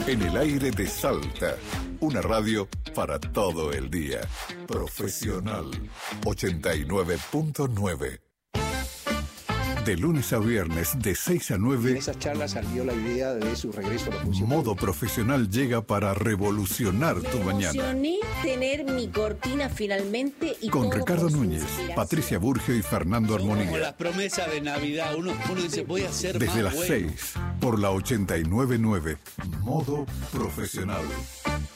En el aire de Salta, una radio para todo el día. Profesional 89.9. De lunes a viernes, de 6 a 9. En esa charla salió la idea de su regreso a la función. Modo Profesional llega para revolucionar tu mañana. Emocioné tener mi cortina finalmente y con todo Ricardo por su Núñez, inspiración. Patricia Burgio y Fernando Como Armonía. las promesas de Navidad, uno dice, voy a ser Desde más las bueno. 6, por la 89.9. Modo Profesional.